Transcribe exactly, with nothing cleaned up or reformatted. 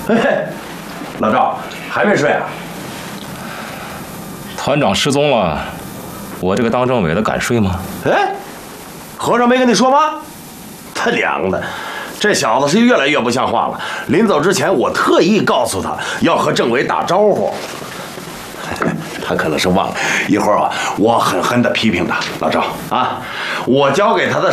嘿嘿，老赵还没睡啊？ 团长失踪了，我这个当政委的敢睡吗？ 哎，和尚没跟你说吗？他娘的，这小子是越来越不像话了。临走之前，我特意告诉他要和政委打招呼。他可能是忘了，一会儿啊，我狠狠地批评他。老赵啊，我交给他的